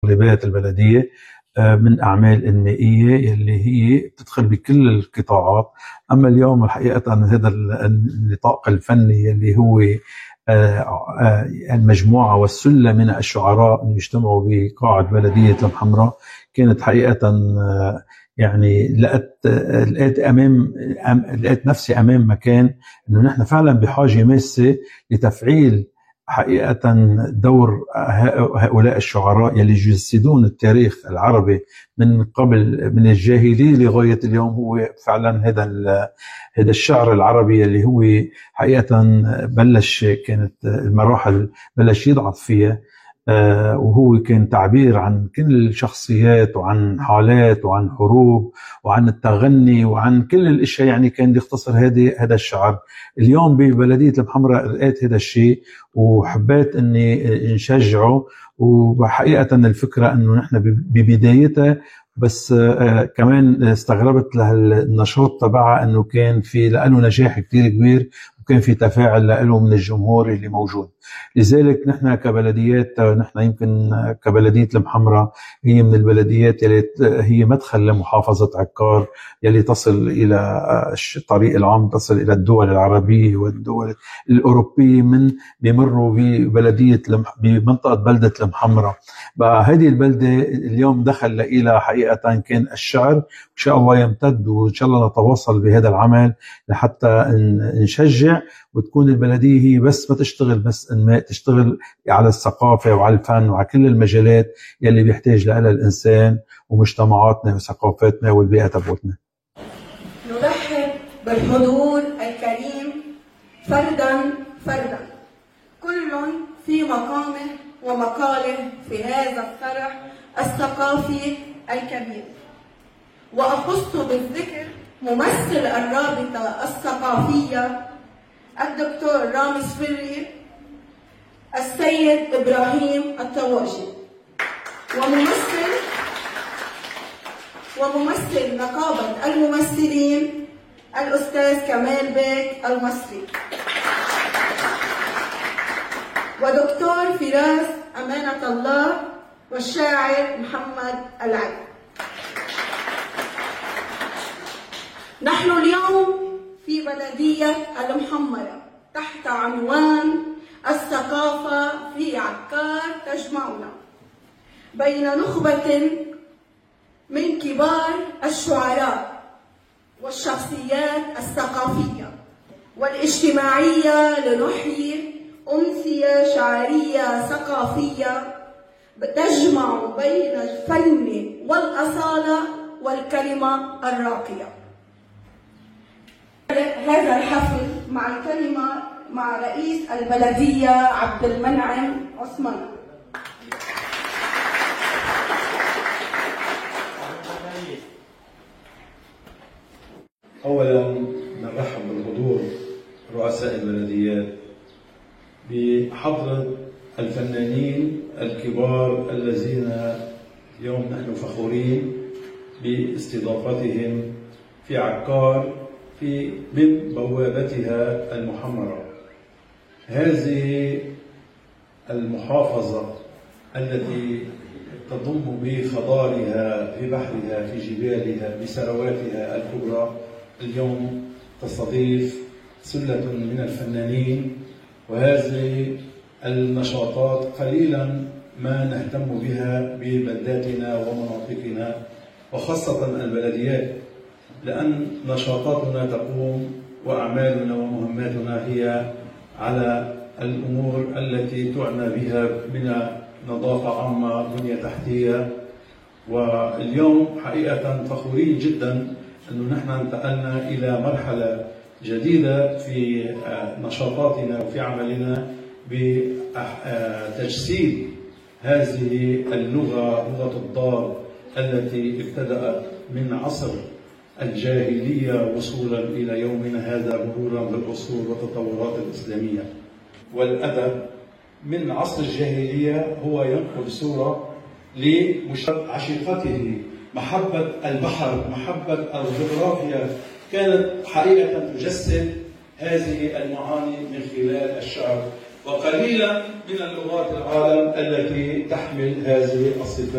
متطلبات البلدية من أعمال إنمائية يلي هي بتدخل بكل القطاعات. أما اليوم الحقيقة هذا النطاق الفني يلي هو المجموعة والسلة من الشعراء اللي يجتمعوا بقاعة بلدية المحمرة كانت حقيقة يعني لقيت نفسي أمام مكان إنه نحن فعلا بحاجة ماسة لتفعيل حقيقة دور هؤلاء الشعراء يلي يجسدون التاريخ العربي من قبل من الجاهلية لغاية اليوم. هو فعلا هذا الشعر العربي اللي هو حقيقة كانت المراحل بلش يضعف فيها، وهو كان تعبير عن كل الشخصيات وعن حالات وعن حروب وعن التغني وعن كل الاشياء، يعني كان يختصر هذا الشعر. اليوم ببلدية المحمرة لقيت هذا الشيء وحبيت اني نشجعه، وحقيقة الفكرة انه نحن ببدايتها بس كمان استغربت للنشاط تبعها انه كان في له نجاح كتير كبير وكان في تفاعل له من الجمهور اللي موجود. لذلك نحن كبلديات، نحن يمكن كبلدية المحمرة هي من البلديات يلي هي مدخل لمحافظة عكار يلي تصل إلى الطريق العام، تصل إلى الدول العربية والدول الأوروبية بيمروا بمنطقة بلدة المحمرة. بقى هذه البلدة اليوم دخل إلى حقيقة كان الشعر، إن شاء الله يمتد وإن شاء الله نتواصل بهذا العمل لحتى نشجع وتكون البلدية هي بس ما تشتغل بس إنماء، تشتغل على الثقافة وعلى الفن وعلى كل المجالات يلي بيحتاج لها الإنسان ومجتمعاتنا وثقافتنا والبيئة تبعتنا. نرحب بالحضور الكريم فردا فردا، كل في مقامه ومقاله في هذا الفرح الثقافي الكبير. وأخص بالذكر ممثل الرابطة الثقافية الدكتور رامز فري، السيد إبراهيم الطواجي، وممثل نقابة الممثلين الأستاذ كمال بيك المصري، ودكتور فراس أمانة الله، والشاعر محمد العلي. نحن اليوم في بلدية المحمرة تحت عنوان الثقافة في عكار تجمعنا بين نخبة من كبار الشعراء والشخصيات الثقافية والاجتماعية لنحيي أمسية شعرية ثقافية تجمع بين الفن والأصالة والكلمة الراقية. هذا الحفل مع الكلمة مع رئيس البلدية عبد المنعم عثمان. أولا نرحب بالحضور رؤساء البلديات بحضرة الفنانين الكبار الذين اليوم نحن فخورين باستضافتهم في عكار من بوابتها المحمرة. هذه المحافظة التي تضم بخضارها، في بحرها، في جبالها، بثرواتها الكبرى، اليوم تستضيف سلة من الفنانين، وهذه النشاطات قليلا ما نهتم بها ببلداتنا ومناطقنا وخاصة البلديات، لأن نشاطاتنا تقوم وأعمالنا ومهماتنا هي على الأمور التي تعنى بها من نظافة عامة، بنية تحتية. واليوم حقيقة فخورين جدا أنه نحن انتقلنا إلى مرحلة جديدة في نشاطاتنا وفي عملنا بتجسيد هذه اللغة، لغة الضاد التي ابتدأت من عصر الجاهلية وصولا إلى يومنا هذا، مرورا بالعصور والتطورات الإسلامية. والأدب من عصر الجاهلية هو ينقل صورة لعشيقته، محبة البحر، محبة الجغرافيا، كانت حقيقة تجسد هذه المعاني من خلال الشعر. وقليلا من اللغات العالم التي تحمل هذه الصفات.